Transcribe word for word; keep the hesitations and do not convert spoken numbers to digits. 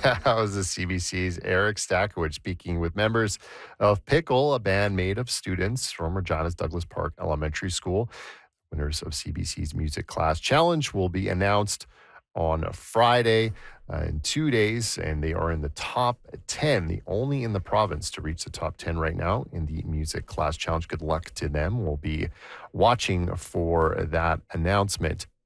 That was the C B C's Eric Stakowicz speaking with members of Pickle, a band made of students from Regina's Douglas Park Elementary School. Winners of C B C's Music Class Challenge will be announced on a Friday uh, in two days, and they are in the top ten, the only in the province to reach the top ten right now in the Music Class Challenge. Good luck to them. We'll be watching for that announcement.